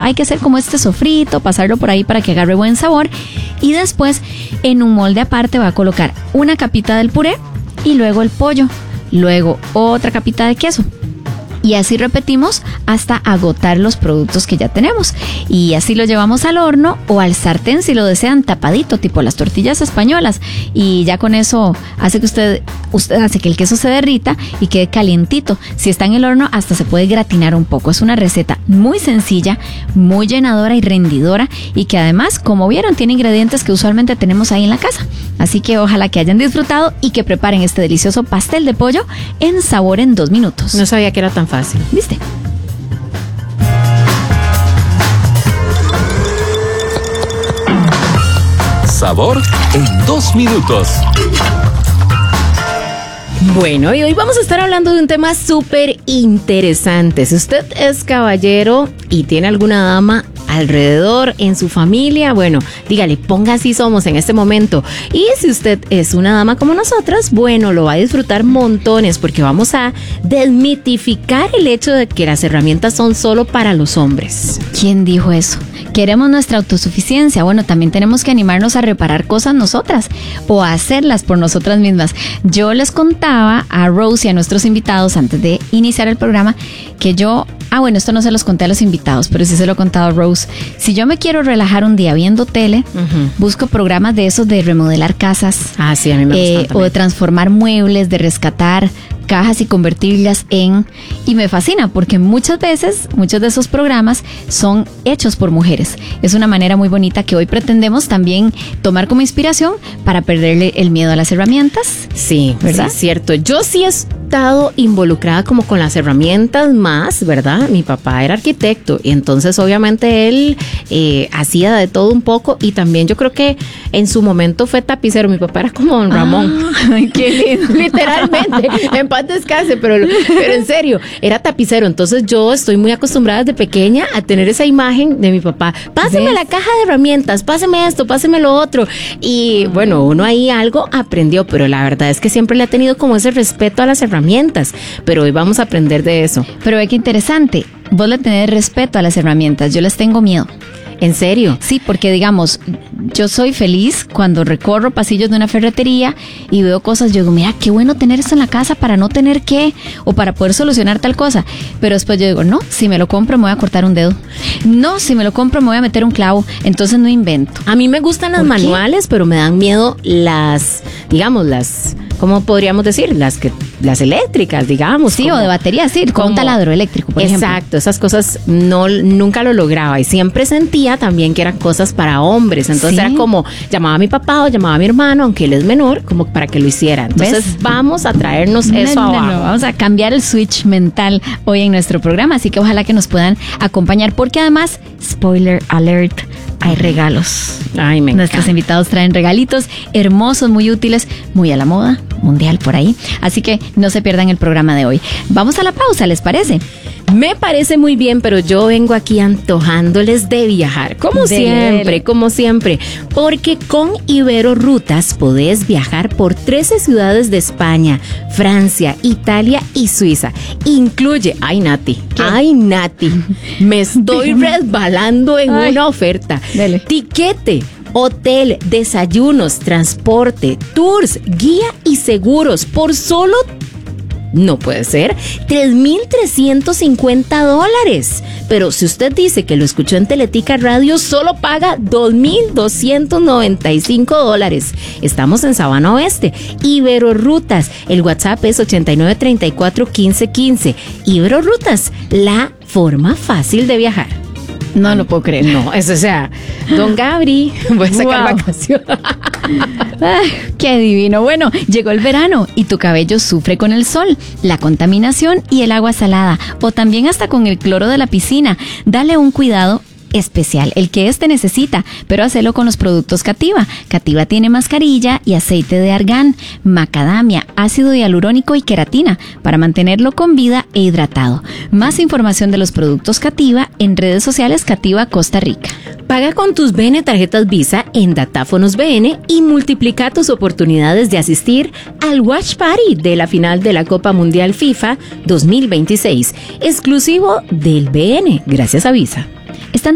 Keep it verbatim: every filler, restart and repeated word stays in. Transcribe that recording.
hay que hacer como este sofrito, pasarlo por ahí para que agarre buen sabor. Y después, en un molde aparte, va a colocar una capita del puré y luego el pollo. Luego otra capita de queso. Y así repetimos hasta agotar los productos que ya tenemos. Y así lo llevamos al horno o al sartén si lo desean tapadito, tipo las tortillas españolas. Y ya con eso hace que usted, usted hace que el queso se derrita y quede calientito. Si está en el horno, hasta se puede gratinar un poco. Es una receta muy sencilla, muy llenadora y rendidora. Y que además, como vieron, tiene ingredientes que usualmente tenemos ahí en la casa. Así que ojalá que hayan disfrutado y que preparen este delicioso pastel de pollo en sabor en dos minutos. No sabía que era tan fácil. ¿Viste? Sabor en dos minutos. Bueno, y hoy vamos a estar hablando de un tema súper interesante. Si usted es caballero y tiene alguna dama alrededor en su familia, bueno, dígale, ponga así somos en este momento. Y si usted es una dama como nosotras, bueno, lo va a disfrutar montones porque vamos a desmitificar el hecho de que las herramientas son solo para los hombres. ¿Quién dijo eso? Queremos nuestra autosuficiencia. Bueno, también tenemos que animarnos a reparar cosas nosotras o a hacerlas por nosotras mismas. Yo les contaba a Rose y a nuestros invitados antes de iniciar el programa que yo, ah bueno, esto no se los conté a los invitados, pero sí se lo he contado a Rose. Si yo me quiero relajar un día viendo tele, uh-huh. busco programas de esos de remodelar casas. Ah, sí, a mí me gustan eh, o de transformar muebles, de rescatar cajas y convertirlas en... Y me fascina porque muchas veces, muchos de esos programas son hechos por mujeres. Es una manera muy bonita que hoy pretendemos también tomar como inspiración para perderle el miedo a las herramientas. Sí, ¿verdad? Sí, es cierto. Yo sí he estado involucrada como con las herramientas más, ¿verdad? Mi papá era arquitecto y entonces obviamente él eh, hacía de todo un poco y también yo creo que en su momento fue tapicero. Mi papá era como don Ramón. Ay, qué lindo. Literalmente. En paz descanse, pero, pero en serio, era tapicero. Entonces yo estoy muy acostumbrada desde pequeña a tener esa imagen de mi papá. Páseme ¿Ves? La caja de herramientas, páseme esto, páseme lo otro. Y bueno, uno ahí algo aprendió, pero la verdad es que siempre le ha tenido como ese respeto a las herramientas. Pero hoy vamos a aprender de eso. Pero ve qué interesante. Vos le tenés respeto a las herramientas. Yo les tengo miedo. ¿En serio? Sí, porque digamos, yo soy feliz cuando recorro pasillos de una ferretería y veo cosas, yo digo, mira, qué bueno tener esto en la casa para no tener que, o para poder solucionar tal cosa. Pero después yo digo, no, si me lo compro me voy a cortar un dedo. No, si me lo compro me voy a meter un clavo. Entonces no invento. A mí me gustan las manuales, pero me dan miedo las, digamos, las... ¿Cómo podríamos decir? Las que las eléctricas, digamos. Sí, como, o de batería, sí, con un taladro eléctrico, por exacto, ejemplo. Exacto, esas cosas no nunca lo lograba y siempre sentía también que eran cosas para hombres. Entonces ¿sí? Era como, llamaba a mi papá o llamaba a mi hermano, aunque él es menor, como para que lo hiciera. Entonces ¿ves? Vamos a traernos no, eso no, abajo. No, vamos a cambiar el switch mental hoy en nuestro programa, así que ojalá que nos puedan acompañar, porque además, spoiler alert, hay regalos. Ay, me Nuestros encanta. invitados traen regalitos hermosos, muy útiles, muy a la moda mundial por ahí. Así que no se pierdan el programa de hoy. Vamos a la pausa, ¿les parece? Me parece muy bien, pero yo vengo aquí antojándoles de viajar, como Dele, siempre, dele. como siempre, porque con Iberorutas podés viajar por trece ciudades de España, Francia, Italia y Suiza. Incluye, ay Nati, ¿qué? ay Nati, me estoy resbalando en ay, una oferta. Dele. Tiquete, hotel, desayunos, transporte, tours, guía y seguros por solo... No puede ser, tres mil trescientos cincuenta dólares. Pero si usted dice que lo escuchó en Teletica Radio, solo paga dos mil doscientos noventa y cinco dólares. Estamos en Sabana Oeste. Iberorutas, el WhatsApp es ochenta y nueve treinta y cuatro quince quince. Iberorutas, la forma fácil de viajar. No lo puedo creer. No, eso o sea, don Gabri, voy a sacar wow. vacaciones. Ay, qué divino. Bueno, llegó el verano y tu cabello sufre con el sol, la contaminación y el agua salada, o también hasta con el cloro de la piscina. Dale un cuidado especial, el que este necesita, pero hacelo con los productos Cativa. Cativa tiene mascarilla y aceite de argán, macadamia, ácido hialurónico y queratina para mantenerlo con vida e hidratado. Más información de los productos Cativa en redes sociales Cativa Costa Rica. Paga con tus B N tarjetas Visa en Datáfonos B N y multiplica tus oportunidades de asistir al Watch Party de la final de la Copa Mundial FIFA dos mil veintiséis, exclusivo del B N, gracias a Visa. Están